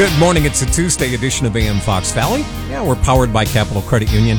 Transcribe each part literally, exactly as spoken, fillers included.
Good morning. It's a Tuesday edition of A M Fox Valley. Yeah, we're powered by Capital Credit Union.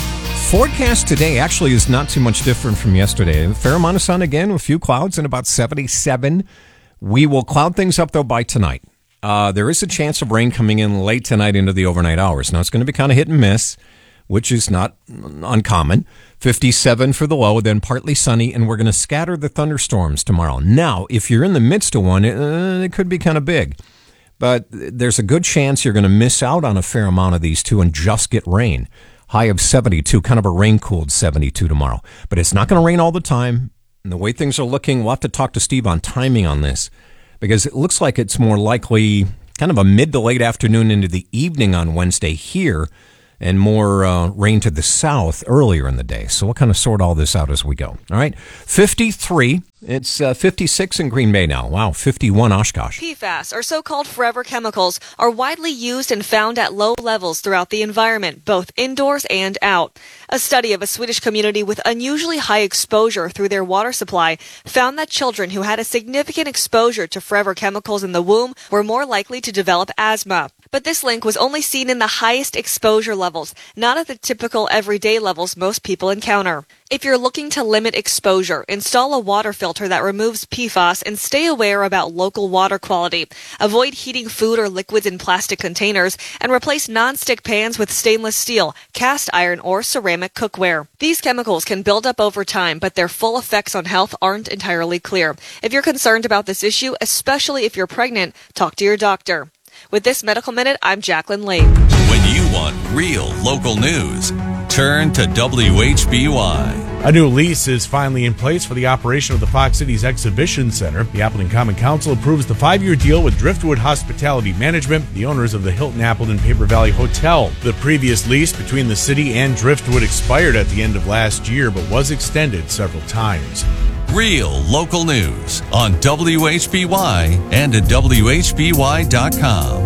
Forecast today actually is not too much different from yesterday. A fair amount of sun again, a few clouds, and about seventy-seven. We will cloud things up, though, by tonight. Uh, there is a chance of rain coming in late tonight into the overnight hours. Now, it's going to be kind of hit and miss, which is not uncommon. fifty-seven for the low, then partly sunny, and we're going to scatter the thunderstorms tomorrow. Now, if you're in the midst of one, it, uh, it could be kind of big. But there's a good chance you're going to miss out on a fair amount of these, too, and just get rain. High of seventy-two, kind of a rain-cooled seventy-two tomorrow. But it's not going to rain all the time. And the way things are looking, we'll have to talk to Steve on timing on this, because it looks like it's more likely kind of a mid to late afternoon into the evening on Wednesday here, and more uh, rain to the south earlier in the day. So we'll kind of sort all this out as we go. All right, fifty-three. It's uh, fifty-six in Green Bay now. Wow, fifty-one Oshkosh. P FAS, or so-called forever chemicals, are widely used and found at low levels throughout the environment, both indoors and out. A study of a Swedish community with unusually high exposure through their water supply found that children who had a significant exposure to forever chemicals in the womb were more likely to develop asthma. But this link was only seen in the highest exposure levels, not at the typical everyday levels most people encounter. If you're looking to limit exposure, install a water filter that removes P FAS and stay aware about local water quality. Avoid heating food or liquids in plastic containers and replace non-stick pans with stainless steel, cast iron, or ceramic cookware. These chemicals can build up over time, but their full effects on health aren't entirely clear. If you're concerned about this issue, especially if you're pregnant, talk to your doctor. With this Medical Minute, I'm Jacqueline Lake. When you want real local news, turn to W H B Y. A new lease is finally in place for the operation of the Fox Cities Exhibition Center. The Appleton Common Council approves the five-year deal with Driftwood Hospitality Management, the owners of the Hilton Appleton Paper Valley Hotel. The previous lease between the city and Driftwood expired at the end of last year, but was extended several times. Real local news on W H B Y and at W H B Y dot com.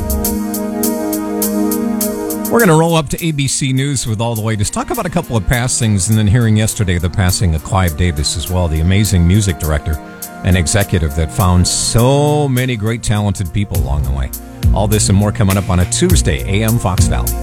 We're going to roll up to A B C News with all the latest. Talk about a couple of passings, and then hearing yesterday the passing of Clive Davis as well, the amazing music director and executive that found so many great talented people along the way. All this and more coming up on a Tuesday, A M Fox Valley.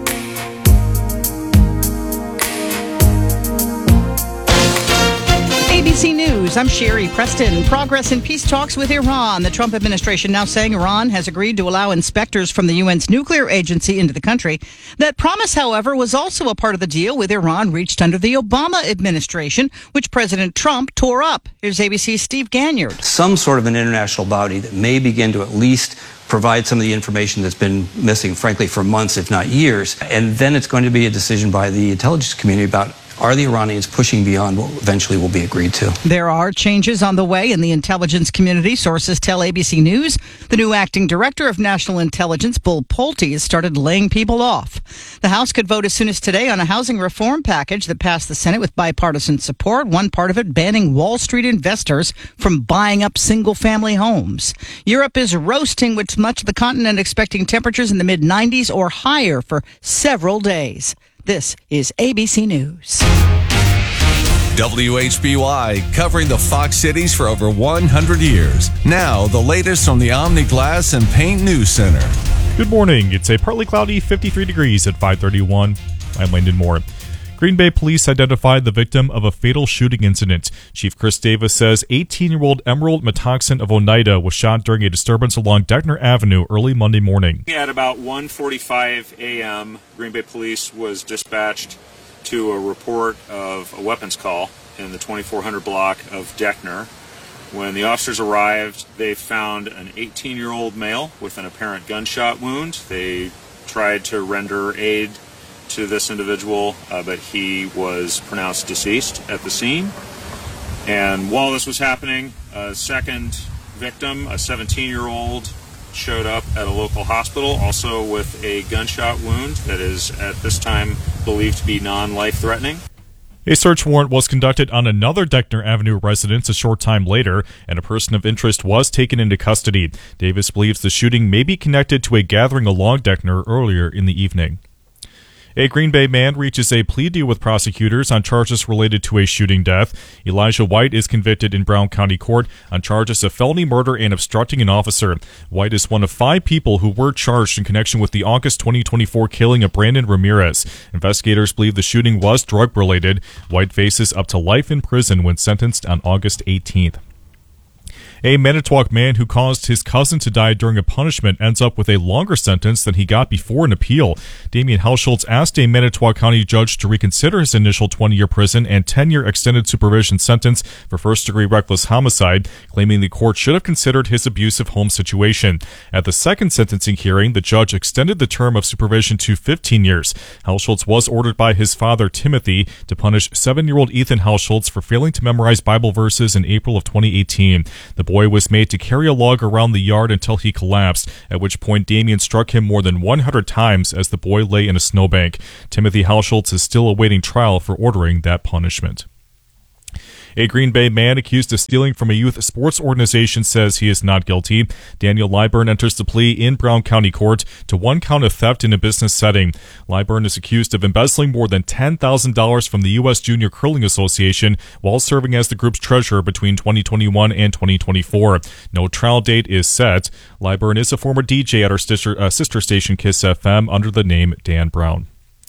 A B C News, I'm Sherry Preston. Progress in peace talks with Iran. The Trump administration now saying Iran has agreed to allow inspectors from the U N's nuclear agency into the country. That promise, however, was also a part of the deal with Iran reached under the Obama administration, which President Trump tore up. Here's A B C's Steve Ganyard. Some sort of an international body that may begin to at least provide some of the information that's been missing, frankly, for months, if not years. And then it's going to be a decision by the intelligence community about, are the Iranians pushing beyond what eventually will be agreed to? There are changes on the way in the intelligence community. Sources tell A B C News the new acting director of national intelligence, Bull Pulte, has started laying people off. The House could vote as soon as today on a housing reform package that passed the Senate with bipartisan support, one part of it banning Wall Street investors from buying up single-family homes. Europe is roasting, with much of the continent expecting temperatures in the mid nineties or higher for several days. This is A B C News. W H B Y, covering the Fox Cities for over one hundred years. Now, the latest from the Omni Glass and Paint News Center. Good morning. It's a partly cloudy fifty-three degrees at five thirty-one. I'm Landon Moore. Green Bay police identified the victim of a fatal shooting incident. Chief Chris Davis says eighteen-year-old Emerald Metoxen of Oneida was shot during a disturbance along Deckner Avenue early Monday morning. At about one forty-five a.m., Green Bay police was dispatched to a report of a weapons call in the twenty-four hundred block of Deckner. When the officers arrived, they found an eighteen-year-old male with an apparent gunshot wound. They tried to render aid to this individual, uh, but he was pronounced deceased at the scene. And while this was happening, a second victim, a seventeen-year-old, showed up at a local hospital, also with a gunshot wound that is at this time believed to be non-life-threatening. A search warrant was conducted on another Deckner Avenue residence a short time later, and a person of interest was taken into custody. Davis believes the shooting may be connected to a gathering along Deckner earlier in the evening. A Green Bay man reaches a plea deal with prosecutors on charges related to a shooting death. Elijah White is convicted in Brown County Court on charges of felony murder and obstructing an officer. White is one of five people who were charged in connection with the August twenty twenty-four killing of Brandon Ramirez. Investigators believe the shooting was drug-related. White faces up to life in prison when sentenced on August eighteenth. A Manitowoc man who caused his cousin to die during a punishment ends up with a longer sentence than he got before an appeal. Damian Hausholtz asked a Manitowoc County judge to reconsider his initial twenty-year prison and ten-year extended supervision sentence for first-degree reckless homicide, claiming the court should have considered his abusive home situation. At the second sentencing hearing, the judge extended the term of supervision to fifteen years. Hausholtz was ordered by his father, Timothy, to punish seven-year-old Ethan Hausholtz for failing to memorize Bible verses in April of twenty eighteen. The boy was made to carry a log around the yard until he collapsed, at which point Damian struck him more than one hundred times as the boy lay in a snowbank. Timothy Hausholtz is still awaiting trial for ordering that punishment. A Green Bay man accused of stealing from a youth sports organization says he is not guilty. Daniel Liburn enters the plea in Brown County Court to one count of theft in a business setting. Liburn is accused of embezzling more than ten thousand dollars from the U S Junior Curling Association while serving as the group's treasurer between twenty twenty-one and twenty twenty-four. No trial date is set. Liburn is a former D J at our sister, uh, sister station Kiss F M under the name Dan Brown.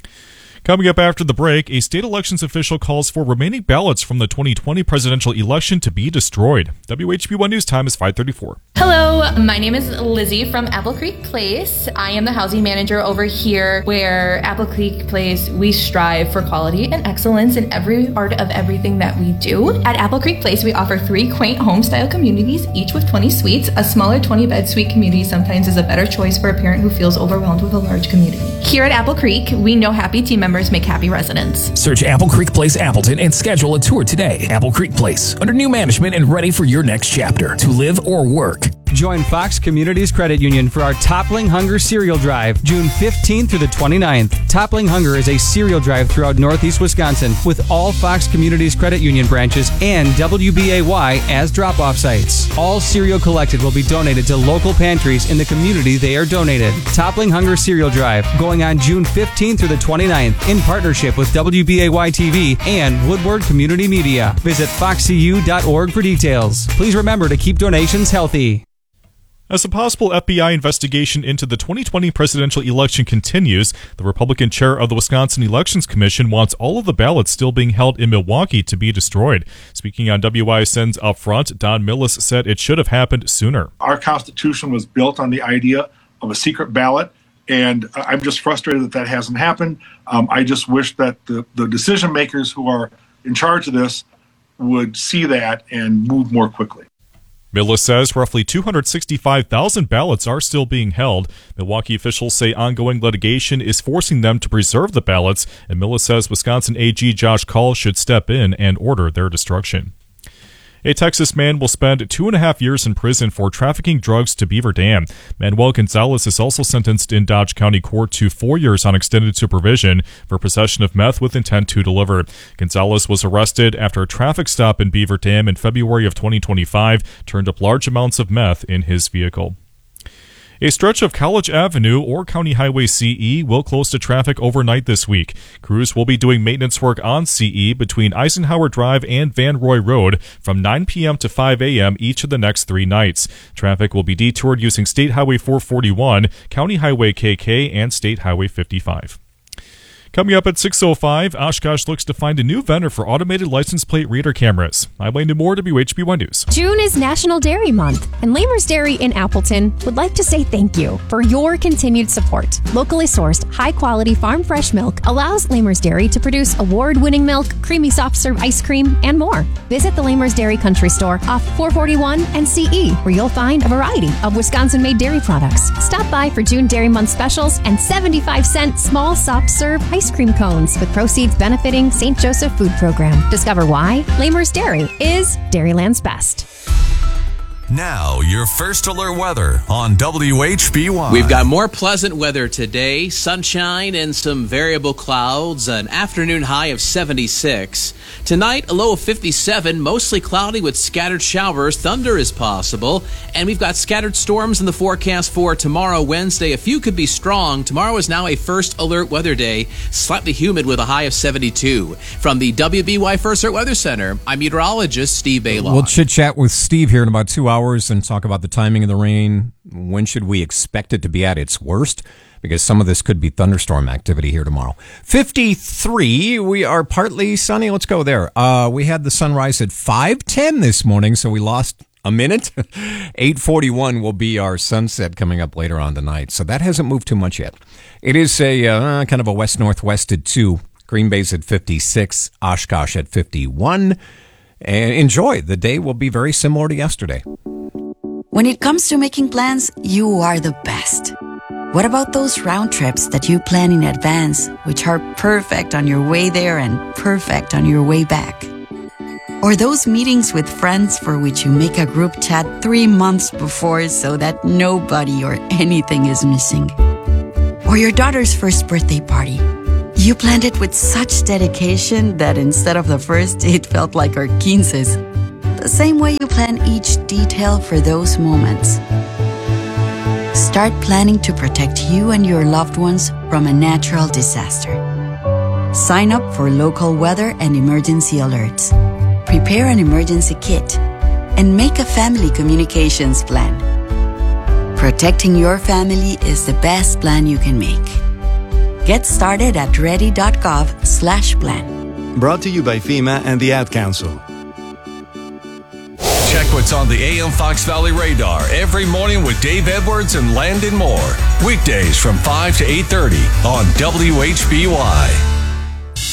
Coming up after the break, a state elections official calls for remaining ballots from the twenty twenty presidential election to be destroyed. W H B one News Time is five thirty-four. Hello, my name is Lizzie from Apple Creek Place. I am the housing manager over here where Apple Creek Place, we strive for quality and excellence in every part of everything that we do. At Apple Creek Place, we offer three quaint home-style communities, each with twenty suites. A smaller twenty-bed suite community sometimes is a better choice for a parent who feels overwhelmed with a large community. Here at Apple Creek, we know happy team members make happy residents. Search Apple Creek Place Appleton and schedule a tour today. Apple Creek Place, under new management and ready for your next chapter to live or work. Join Fox Communities Credit Union for our Toppling Hunger Cereal Drive, June fifteenth through the twenty-ninth. Toppling Hunger is a cereal drive throughout Northeast Wisconsin with all Fox Communities Credit Union branches and W B A Y as drop-off sites. All cereal collected will be donated to local pantries in the community they are donated. Toppling Hunger Cereal Drive, going on June fifteenth through the twenty-ninth in partnership with W B A Y T V and Woodward Community Media. Visit fox c u dot org for details. Please remember to keep donations healthy. As a possible F B I investigation into the twenty twenty presidential election continues, the Republican chair of the Wisconsin Elections Commission wants all of the ballots still being held in Milwaukee to be destroyed. Speaking on W I S N's Upfront, Don Millis said it should have happened sooner. Our Constitution was built on the idea of a secret ballot, and I'm just frustrated that that hasn't happened. Um, I just wish that the, the decision makers who are in charge of this would see that and move more quickly. Millis says roughly two hundred sixty-five thousand ballots are still being held. Milwaukee officials say ongoing litigation is forcing them to preserve the ballots, and Millis says Wisconsin A G Josh Kaul should step in and order their destruction. A Texas man will spend two and a half years in prison for trafficking drugs to Beaver Dam. Manuel Gonzalez is also sentenced in Dodge County Court to four years on extended supervision for possession of meth with intent to deliver. Gonzalez was arrested after a traffic stop in Beaver Dam in February of twenty twenty-five turned up large amounts of meth in his vehicle. A stretch of College Avenue or County Highway C E will close to traffic overnight this week. Crews will be doing maintenance work on C E between Eisenhower Drive and Van Roy Road from nine p.m. to five a.m. each of the next three nights. Traffic will be detoured using State Highway four forty-one, County Highway K K, and State Highway fifty-five. Coming up at six oh five, Oshkosh looks to find a new vendor for automated license plate reader cameras. I'm Landon Moore, W H B one News. June is National Dairy Month, and Lamers Dairy in Appleton would like to say thank you for your continued support. Locally sourced, high-quality farm fresh milk allows Lamers Dairy to produce award-winning milk, creamy soft serve ice cream, and more. Visit the Lamers Dairy Country Store off four forty-one and C E, where you'll find a variety of Wisconsin-made dairy products. Stop by for June Dairy Month specials and seventy-five cent small soft serve ice cream cones with proceeds benefiting Saint Joseph Food Program. Discover why Lamers Dairy is Dairyland's best. Now, your first alert weather on W H B Y. We've got more pleasant weather today, sunshine and some variable clouds, an afternoon high of seventy-six. Tonight, a low of fifty-seven, mostly cloudy with scattered showers. Thunder is possible. And we've got scattered storms in the forecast for tomorrow, Wednesday. A few could be strong. Tomorrow is now a first alert weather day, slightly humid with a high of seventy-two. From the W B Y First Alert Weather Center, I'm meteorologist Steve Baylor. We'll chit-chat with Steve here in about two hours and talk about the timing of the rain. When should we expect it to be at its worst? Because some of this could be thunderstorm activity here tomorrow. fifty-three, we are partly sunny. Let's go there. Uh, we had the sunrise at five ten this morning, so we lost a minute. eight forty-one will be our sunset coming up later on tonight. So that hasn't moved too much yet. It is a uh, kind of a west-northwest at two. Green Bay's at fifty-six, Oshkosh at fifty-one. And enjoy. The day will be very similar to yesterday. When it comes to making plans, you are the best. What about those round trips that you plan in advance, which are perfect on your way there and perfect on your way back? Or those meetings with friends for which you make a group chat three months before so that nobody or anything is missing? Or your daughter's first birthday party. You planned it with such dedication that instead of the first, it felt like our quinces. The same way you plan each detail for those moments. Start planning to protect you and your loved ones from a natural disaster. Sign up for local weather and emergency alerts. Prepare an emergency kit. And make a family communications plan. Protecting your family is the best plan you can make. Get started at ready.gov slash plan. Brought to you by FEMA and the Ad Council. Check what's on the A M Fox Valley radar every morning with Dave Edwards and Landon Moore. Weekdays from five to eight thirty on W H B Y.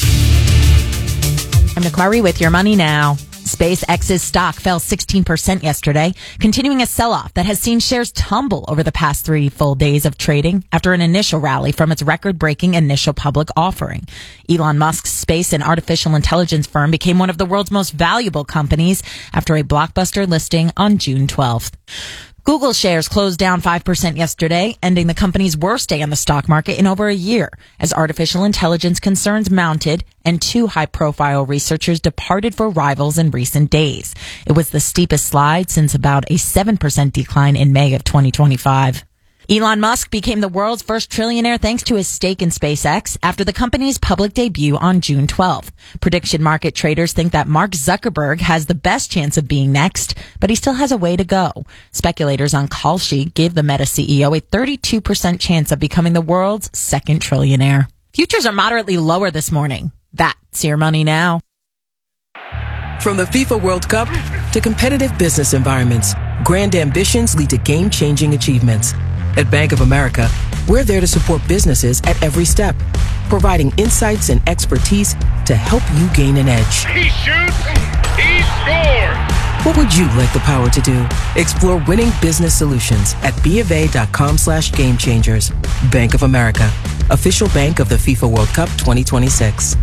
I'm Nick Murray with Your Money Now. SpaceX's stock fell sixteen percent yesterday, continuing a sell-off that has seen shares tumble over the past three full days of trading after an initial rally from its record-breaking initial public offering. Elon Musk's space and artificial intelligence firm became one of the world's most valuable companies after a blockbuster listing on June twelfth. Google shares closed down five percent yesterday, ending the company's worst day on the stock market in over a year, as artificial intelligence concerns mounted and two high-profile researchers departed for rivals in recent days. It was the steepest slide since about a seven percent decline in May of twenty twenty-five. Elon Musk became the world's first trillionaire thanks to his stake in SpaceX after the company's public debut on June twelfth. Prediction market traders think that Mark Zuckerberg has the best chance of being next, but he still has a way to go. Speculators on Kalshi gave the Meta C E O a thirty-two percent chance of becoming the world's second trillionaire. Futures are moderately lower this morning. That's Your Money Now. From the FIFA World Cup to competitive business environments, grand ambitions lead to game-changing achievements. At Bank of America, we're there to support businesses at every step, providing insights and expertise to help you gain an edge. He shoots, he scores! What would you like the power to do? Explore winning business solutions at BofA.com slash game changers. Bank of America, official bank of the FIFA World Cup twenty twenty-six.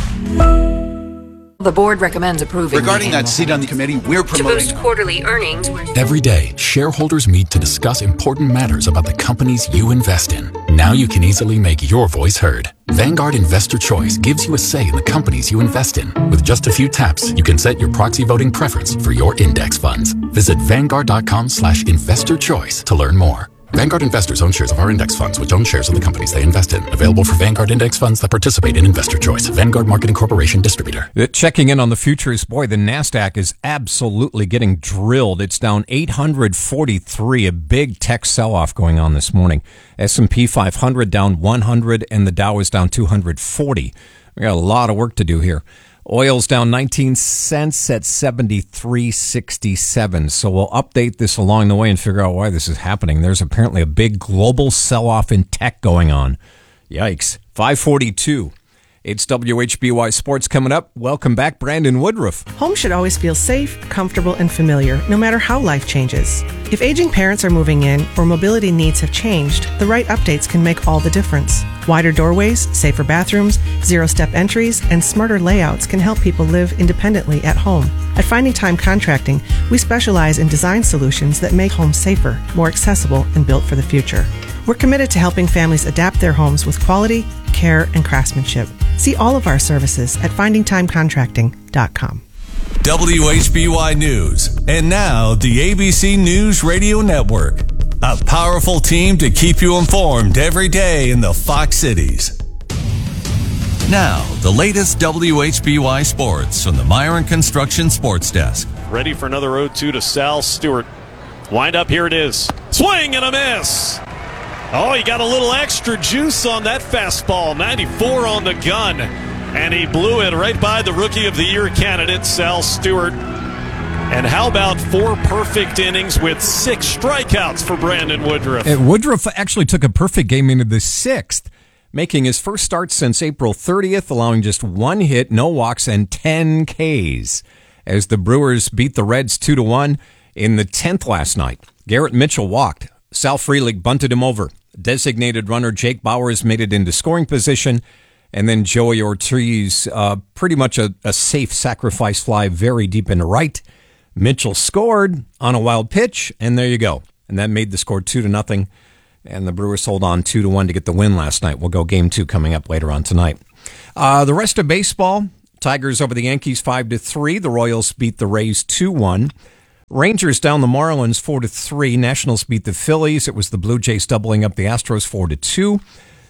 The board recommends approving. Regarding that seat on the committee, we're promoting. To boost quarterly earnings. Every day, shareholders meet to discuss important matters about the companies you invest in. Now you can easily make your voice heard. Vanguard Investor Choice gives you a say in the companies you invest in. With just a few taps, you can set your proxy voting preference for your index funds. Visit Vanguard.com slash investor choice to learn more. Vanguard investors own shares of our index funds, which own shares of the companies they invest in. Available for Vanguard index funds that participate in Investor Choice. Vanguard Marketing Corporation distributor. Checking in on the futures, boy, the NASDAQ is absolutely getting drilled. It's down eight hundred forty-three, a big tech sell-off going on this morning. S and P five hundred down one hundred, and the Dow is down two hundred forty. We got a lot of work to do here. Oil's down nineteen cents at seventy-three sixty-seven. So we'll update this along the way and figure out why this is happening. There's apparently a big global sell-off in tech going on. Yikes. five forty-two. It's W H B Y Sports coming up. Welcome back, Brandon Woodruff. Home should always feel safe, comfortable, and familiar, no matter how life changes. If aging parents are moving in or mobility needs have changed, the right updates can make all the difference. Wider doorways, safer bathrooms, zero-step entries, and smarter layouts can help people live independently at home. At Finding Time Contracting, we specialize in design solutions that make homes safer, more accessible, and built for the future. We're committed to helping families adapt their homes with quality, care, and craftsmanship. See all of our services at finding time contracting dot com. W H B Y News. And now, the A B C News Radio Network. A powerful team to keep you informed every day in the Fox Cities. Now, the latest W H B Y Sports from the Myron Construction Sports Desk. Ready for another oh two to Sal Stewart. Wind up, here it is. Swing and a miss. Oh, he got a little extra juice on that fastball. ninety-four on the gun. And he blew it right by the Rookie of the Year candidate, Sal Stewart. And how about four perfect innings with six strikeouts for Brandon Woodruff? And Woodruff actually took a perfect game into the sixth, making his first start since April thirtieth, allowing just one hit, no walks, and ten Ks. As the Brewers beat the Reds two to one in the tenth last night. Garrett Mitchell walked. Sal Frelick bunted him over. Designated runner Jake Bowers made it into scoring position. And then Joey Ortiz, uh, pretty much a, a safe sacrifice fly very deep into right. Mitchell scored on a wild pitch, and there you go. And that made the score two to nothing. And the Brewers hold on two to one to get the win last night. We'll go game two coming up later on tonight. Uh, the rest of baseball, Tigers over the Yankees five to three. The Royals beat the Rays two one. Rangers down the Marlins four to three. Nationals beat the Phillies. It was the Blue Jays doubling up the Astros four to two.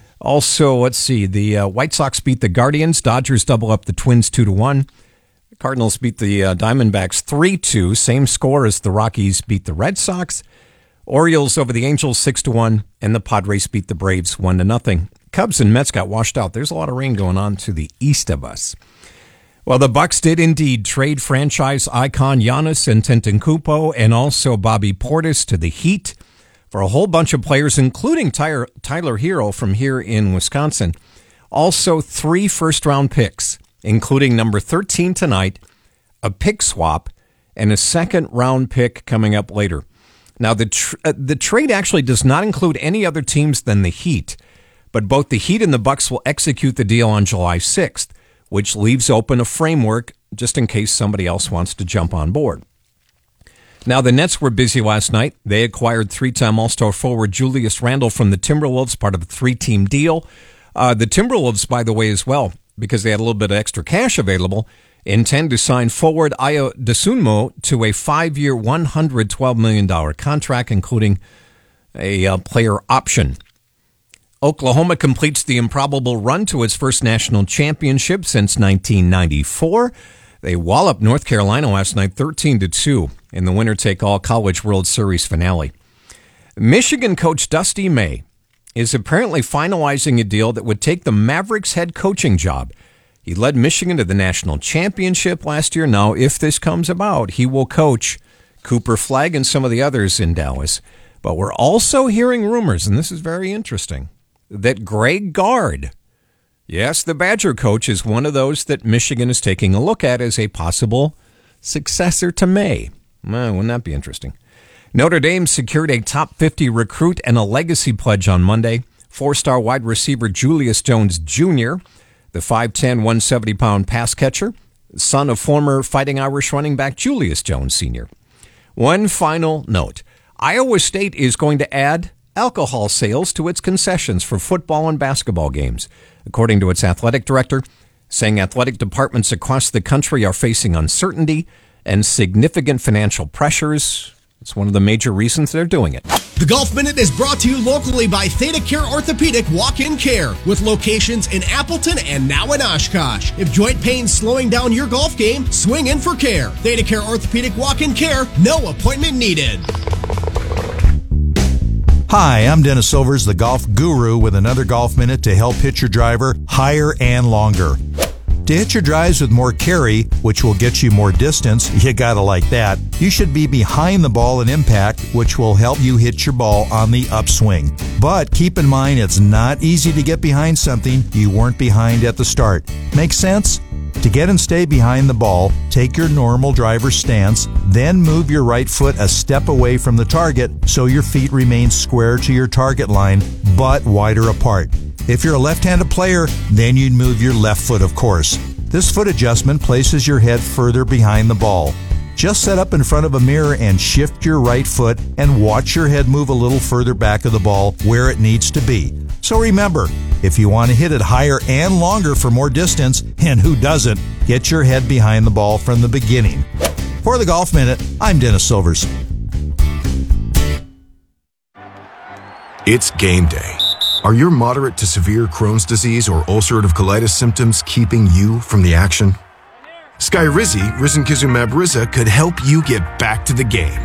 Also, let's see, the uh, White Sox beat the Guardians. Dodgers double up the Twins two to one. Cardinals beat the uh, Diamondbacks three two. Same score as the Rockies beat the Red Sox. Orioles over the Angels six to one. And the Padres beat the Braves one to nothing. Cubs and Mets got washed out. There's a lot of rain going on to the east of us. Well, the Bucks did indeed trade franchise icon Giannis Antetokounmpo and also Bobby Portis to the Heat for a whole bunch of players, including Tyler, Tyler Hero from here in Wisconsin. Also, three first-round picks, including number thirteen tonight, a pick swap, and a second-round pick coming up later. Now, the tr- uh, the trade actually does not include any other teams than the Heat, but both the Heat and the Bucks will execute the deal on July sixth, which leaves open a framework just in case somebody else wants to jump on board. Now, the Nets were busy last night. They acquired three-time All-Star forward Julius Randle from the Timberwolves, part of a three-team deal. Uh, the Timberwolves, by the way, as well, because they had a little bit of extra cash available, intend to sign forward Ayo Dosunmu to a five-year, one hundred twelve million dollars contract, including a uh, player option. Oklahoma completes the improbable run to its first national championship since nineteen ninety-four. They walloped North Carolina last night thirteen to two in the winner-take-all College World Series finale. Michigan coach Dusty May is apparently finalizing a deal that would take the Mavericks head coaching job. He led Michigan to the national championship last year. Now, if this comes about, he will coach Cooper Flagg and some of the others in Dallas. But we're also hearing rumors, and this is very interesting, that Greg Gard, yes, the Badger coach, is one of those that Michigan is taking a look at as a possible successor to May. Well, wouldn't that be interesting? Notre Dame secured a top fifty recruit and a legacy pledge on Monday. Four-star wide receiver Julius Jones Junior, the five ten, one hundred seventy pound pass catcher, son of former Fighting Irish running back Julius Jones Senior One final note. Iowa State is going to add alcohol sales to its concessions for football and basketball games, according to its athletic director, saying athletic departments across the country are facing uncertainty and significant financial pressures. It's one of the major reasons they're doing it. The Golf Minute is brought to you locally by Theta Care Orthopedic Walk-In Care, with locations in Appleton and now in Oshkosh. If joint pain's slowing down your golf game, swing in for care. Theta Care Orthopedic Walk-In Care, no appointment needed. Hi, I'm Dennis Silvers, the golf guru, with another Golf Minute to help hit your driver higher and longer. To hit your drives with more carry, which will get you more distance, you gotta like that, you should be behind the ball in impact, which will help you hit your ball on the upswing. But keep in mind, it's not easy to get behind something you weren't behind at the start. Make sense? To get and stay behind the ball, take your normal driver's stance, then move your right foot a step away from the target so your feet remain square to your target line, but wider apart. If you're a left-handed player, then you'd move your left foot, of course. This foot adjustment places your head further behind the ball. Just set up in front of a mirror and shift your right foot and watch your head move a little further back of the ball where it needs to be. So remember, if you want to hit it higher and longer for more distance, and who doesn't, get your head behind the ball from the beginning. For the Golf Minute, I'm Dennis Silvers. It's game day. Are your moderate to severe Crohn's disease or ulcerative colitis symptoms keeping you from the action? Skyrizi, risankizumab Riza, could help you get back to the game.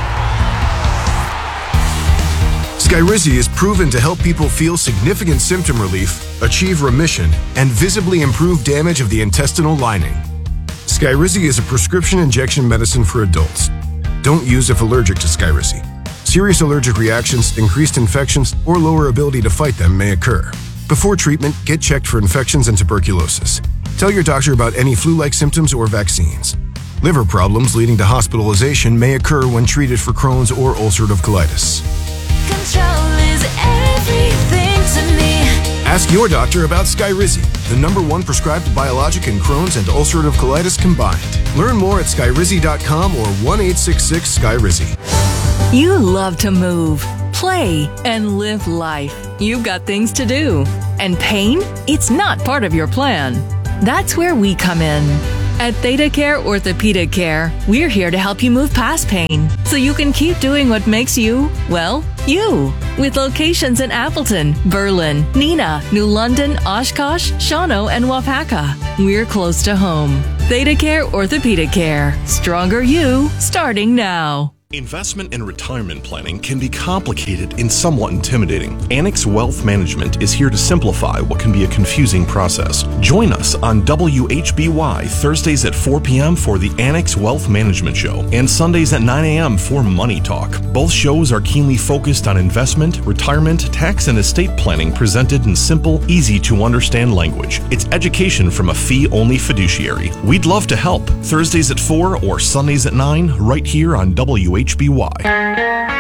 Skyrizi is proven to help people feel significant symptom relief, achieve remission, and visibly improve damage of the intestinal lining. Skyrizi is a prescription injection medicine for adults. Don't use if allergic to Skyrizi. Serious allergic reactions, increased infections, or lower ability to fight them may occur. Before treatment, get checked for infections and tuberculosis. Tell your doctor about any flu-like symptoms or vaccines. Liver problems leading to hospitalization may occur when treated for Crohn's or ulcerative colitis. Control is everything to me. Ask your doctor about Skyrizi, the number one prescribed biologic in Crohn's and ulcerative colitis combined. Learn more at skyrizi dot com or one eight six six Sky Rizi. You love to move, play, and live life. You've got things to do. And pain? It's not part of your plan. That's where we come in. At Theta Care Orthopedic Care, we're here to help you move past pain so you can keep doing what makes you, well, you. With locations in Appleton, Berlin, Neenah, New London, Oshkosh, Shawano, and Wapaka. We're close to home. Theta Care Orthopedic Care. Stronger you, starting now. Investment and retirement planning can be complicated and somewhat intimidating. Annex Wealth Management is here to simplify what can be a confusing process. Join us on W H B Y Thursdays at four p.m. for the Annex Wealth Management Show and Sundays at nine a.m. for Money Talk. Both shows are keenly focused on investment, retirement, tax, and estate planning presented in simple, easy to understand language. It's education from a fee-only fiduciary. We'd love to help. Thursdays at four or Sundays at nine right here on W H B Y. H B Y.